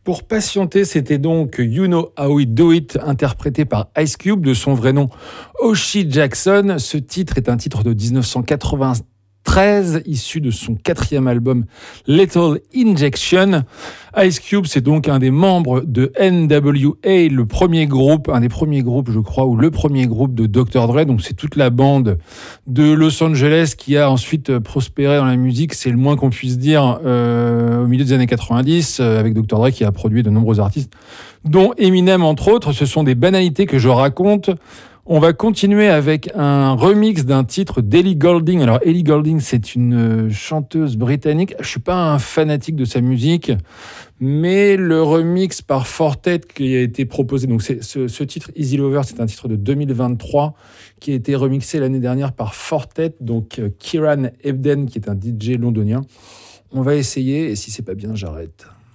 Pour patienter, c'était donc You Know How We Do It, interprété par Ice Cube, de son vrai nom Oshie Jackson. Ce titre est un titre de 1993, issu de son 4e album Lethal Injection. Ice Cube, c'est donc un des membres de NWA, le premier groupe, un des premiers groupes, je crois, ou le premier groupe de Dr. Dre. Donc c'est toute la bande de Los Angeles qui a ensuite prospéré dans la musique, c'est le moins qu'on puisse dire, au milieu des années 90, avec Dr. Dre qui a produit de nombreux artistes, dont Eminem entre autres. Ce sont des banalités que je raconte. On va continuer avec un remix d'un titre d'Ellie Goulding. Alors Ellie Goulding, c'est une chanteuse britannique. Je suis pas un fanatique de sa musique, mais le remix par Fortet qui a été proposé, donc ce titre Easy Lover, c'est un titre de 2023 qui a été remixé l'année dernière par Fortet, donc Kieran Ebden qui est un DJ londonien. On va essayer et si c'est pas bien, j'arrête.